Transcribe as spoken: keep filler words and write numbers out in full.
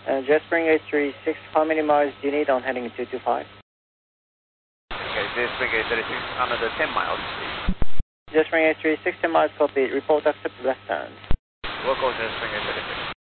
Uh, JetSpring eight three six, how many miles do you need on heading two two five? Okay, JetSpring eight three six, another ten miles, please. JetSpring eight three six, ten miles, copy. Report accept left turn. We'll go JetSpring eight three six.